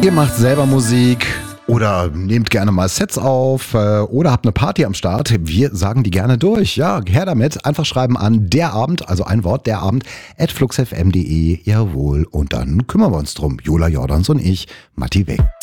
Ihr macht selber Musik oder nehmt gerne mal Sets auf oder habt eine Party am Start. Wir sagen die gerne durch. Ja, her damit. Einfach schreiben an derabend, also ein Wort, derabend, @fluxfm.de. Jawohl. Und dann kümmern wir uns drum. Jola Jordans und ich, Matti Weg.